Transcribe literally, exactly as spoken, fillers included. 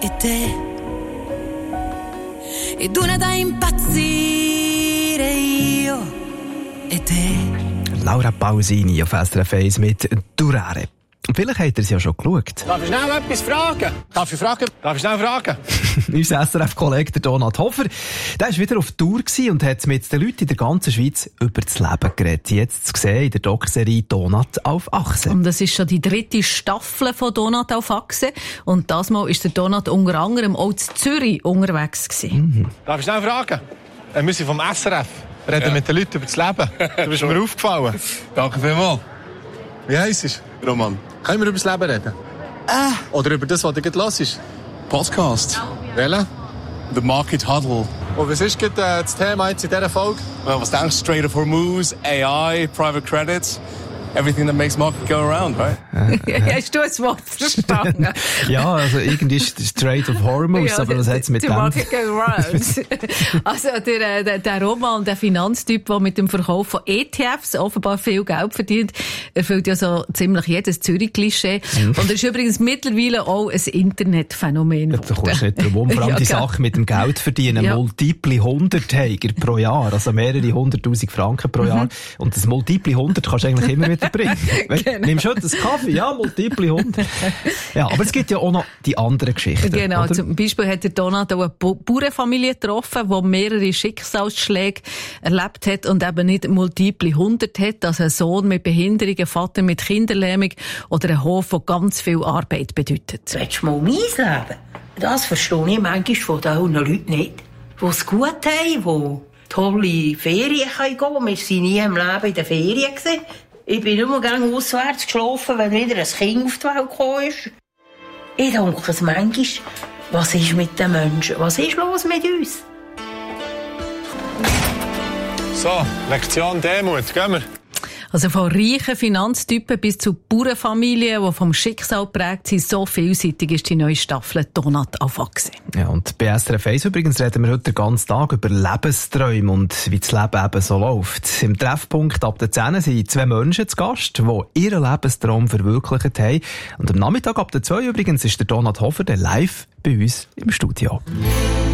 e te, ed una da impazzire io e te. Laura Pausini auf S R F eins mit Durare. Vielleicht habt ihr es ja schon geschaut. Darf ich schnell etwas fragen? Darf ich fragen? Darf ich schnell fragen? Unser S R F-Kollege Donat Hofer, der war wieder auf Tour und hat mit den Leuten in der ganzen Schweiz über das Leben geredet. Jetzt zu sehen in der Doc-Serie Donat auf Achse. Und das ist schon die dritte Staffel von Donat auf Achse. Und das Mal ist der Donat unter anderem auch in Zürich unterwegs gewesen. Mhm. Darf ich schnell fragen? Wir sind vom S R F. Wir reden ja. mit den Leuten über das Leben. Du bist mir aufgefallen. Danke vielmals. Wie heisst es? Roman. Können wir über das Leben reden? Ah. Oder über das, was du gerade hörst? Podcast. Welchen? The Market Huddle. Und was ist gerade, äh, das Thema jetzt in dieser Folge? Well, was denkst du? Strait of Hormuz, A I, Private Credits. Everything that makes market go around, right? Hast du das Wort verstanden? Ja, also irgendwie ist Strait of Hormuz, ja, aber was hat es mit dem? Market go around. Also der, der, der Roman, der Finanztyp, der mit dem Verkauf von E T Fs offenbar viel Geld verdient, erfüllt ja so ziemlich jedes Zürich-Klischee. Mhm. Und er ist übrigens mittlerweile auch ein Internetphänomen. Ja, da kommst du nicht drum um. Vor allem ja, die Sache mit dem Geld verdienen. Ja. Multiple Hunderttäger pro Jahr, also mehrere hunderttausend Franken pro Jahr. Mhm. Und das Multiple hundert kannst du eigentlich immer wieder bringen. Genau. Nimmst du das Kaffee? Ja, Multiple hundert. Ja, aber es gibt ja auch noch die anderen Geschichten. Genau, oder? Zum Beispiel hat der Donat auch eine Bauernfamilie getroffen, die mehrere Schicksalsschläge erlebt hat und eben nicht Multiple hundert hat, also ein Sohn mit Behinderung, ein Vater mit Kinderlähmung oder ein Hof, der ganz viel Arbeit bedeutet. Willst du mal mein Leben? Das verstehe ich manchmal von den Leuten nicht, die es gut haben, die tolle Ferien gehen können. Wir waren nie im Leben in den Ferien. Ich bin immer gerne auswärts geschlafen, wenn wieder ein Kind auf die Welt gekommen ist. Ich denke es manchmal, was ist mit den Menschen? Was ist los mit uns? So, Lektion Demut, gehen wir. Also von reichen Finanztypen bis zu Bauernfamilien, die vom Schicksal geprägt sind, so vielseitig ist die neue Staffel Donat auf Achse. Ja, und bei S R F eins übrigens reden wir heute den ganzen Tag über Lebensträume und wie das Leben eben so läuft. Im Treffpunkt ab der zehn sind zwei Menschen zu Gast, die ihren Lebenstraum verwirklicht haben. Und am Nachmittag ab der zwei übrigens ist der Donat Hofer der live bei uns im Studio.